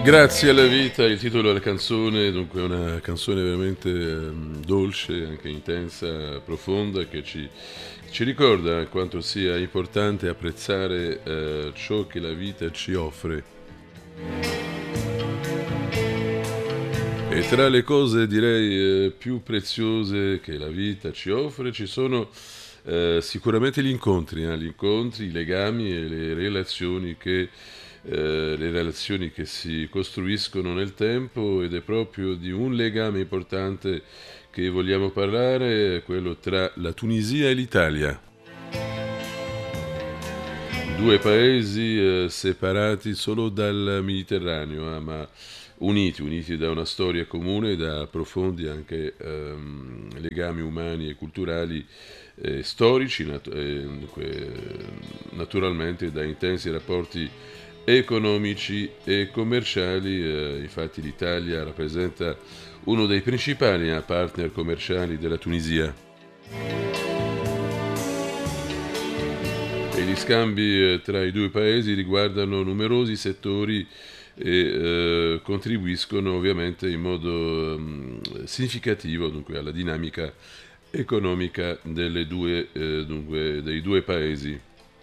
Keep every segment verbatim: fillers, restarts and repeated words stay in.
Grazie alla vita, il titolo della canzone, dunque una canzone veramente ehm, dolce, anche intensa, profonda, che ci, ci ricorda quanto sia importante apprezzare eh, ciò che la vita ci offre. E tra le cose direi eh, più preziose che la vita ci offre ci sono eh, sicuramente gli incontri, eh, gli incontri, i legami e le relazioni che eh, le relazioni che si costruiscono nel tempo, ed è proprio di un legame importante che vogliamo parlare, quello tra la Tunisia e l'Italia. Due paesi eh, separati solo dal Mediterraneo, eh, ma uniti, uniti da una storia comune, da profondi anche ehm, legami umani e culturali, eh, storici, nat- eh, dunque, naturalmente da intensi rapporti economici e commerciali. Eh, infatti l'Italia rappresenta uno dei principali eh, partner commerciali della Tunisia. E gli scambi eh, tra i due paesi riguardano numerosi settori e eh, contribuiscono ovviamente in modo mm, significativo dunque, alla dinamica economica delle due, eh, dunque, dei due paesi.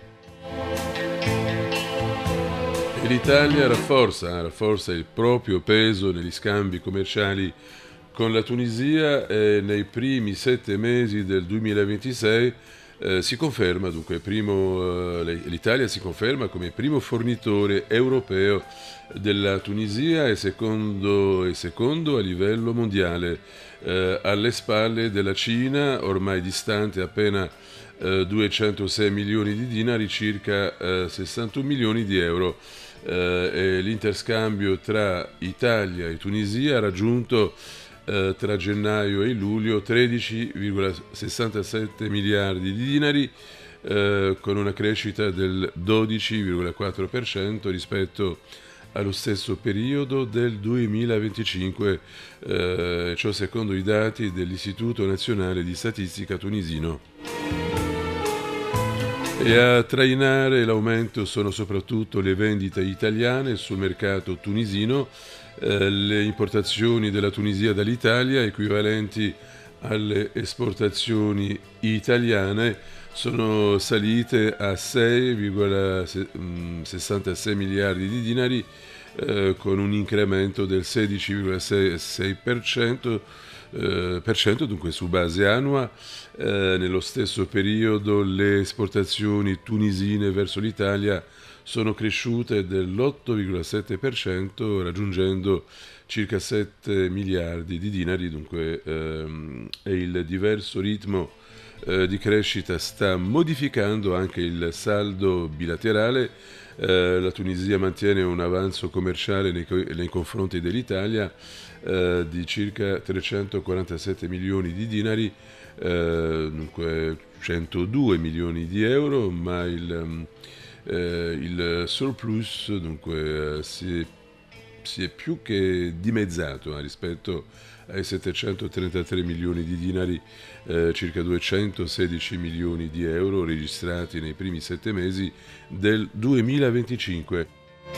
E l'Italia rafforza, rafforza il proprio peso negli scambi commerciali con la Tunisia e nei primi sette mesi del duemilaventisei eh, si conferma, dunque, primo, eh, l'Italia si conferma come primo fornitore europeo della Tunisia e secondo, e secondo a livello mondiale, eh, alle spalle della Cina, ormai distante appena eh, duecentosei milioni di dinari, circa eh, sessantuno milioni di euro. Eh, e l'interscambio tra Italia e Tunisia ha raggiunto eh, tra gennaio e luglio tredici virgola sessantasette miliardi di dinari, eh, con una crescita del dodici virgola quattro per cento rispetto allo stesso periodo del duemilaventicinque, eh, ciò secondo i dati dell'Istituto Nazionale di Statistica tunisino. E a trainare l'aumento sono soprattutto le vendite italiane sul mercato tunisino, eh, le importazioni della Tunisia dall'Italia, equivalenti alle esportazioni italiane, sono salite a sei virgola sessantasei miliardi di dinari, eh, con un incremento del sedici virgola sei per cento, eh, per cento, dunque su base annua. Eh, nello stesso periodo le esportazioni tunisine verso l'Italia sono cresciute dell'otto virgola sette per cento, raggiungendo circa sette miliardi di dinari, dunque ehm, e il diverso ritmo eh, di crescita sta modificando anche il saldo bilaterale. Eh, la Tunisia mantiene un avanzo commerciale nei, co- nei confronti dell'Italia eh, di circa trecentoquarantasette milioni di dinari, eh, dunque centodue milioni di euro, ma il, eh, il surplus dunque, eh, si, è, si è più che dimezzato eh, rispetto ai settecentotrentatré milioni di dinari, eh, circa duecentosedici milioni di euro registrati nei primi sette mesi del duemilaventicinque.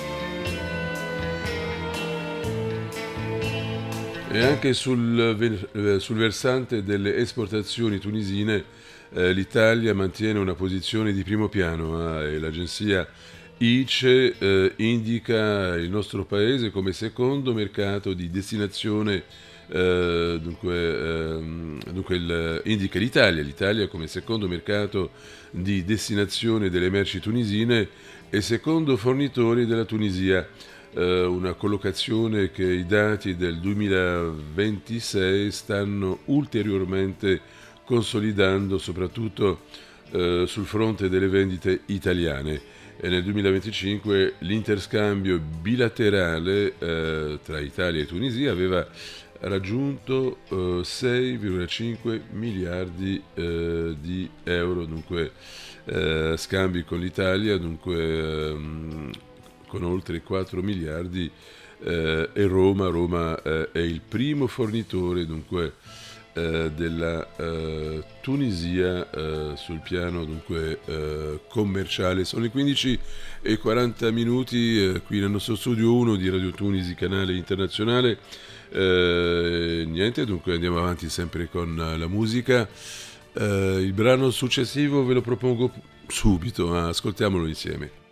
E anche sul, eh, sul versante delle esportazioni tunisine, eh, l'Italia mantiene una posizione di primo piano, eh, e l'agenzia I C E eh, indica il nostro paese come secondo mercato di destinazione, eh, dunque, ehm, dunque il, indica l'Italia, l'Italia come secondo mercato di destinazione delle merci tunisine e secondo fornitore della Tunisia. Uh, una collocazione che i dati del duemilaventisei stanno ulteriormente consolidando, soprattutto uh, sul fronte delle vendite italiane. E nel duemilaventicinque l'interscambio bilaterale uh, tra Italia e Tunisia aveva raggiunto uh, sei virgola cinque miliardi uh, di euro, dunque uh, scambi con l'Italia, dunque um, con oltre quattro miliardi, eh, e Roma, Roma eh, è il primo fornitore dunque eh, della eh, Tunisia eh, sul piano dunque eh, commerciale. Sono le quindici e quaranta minuti eh, qui nel nostro studio uno di Radio Tunisi, canale internazionale. Eh, niente, dunque andiamo avanti sempre con la musica. Eh, il brano successivo ve lo propongo subito, ascoltiamolo insieme.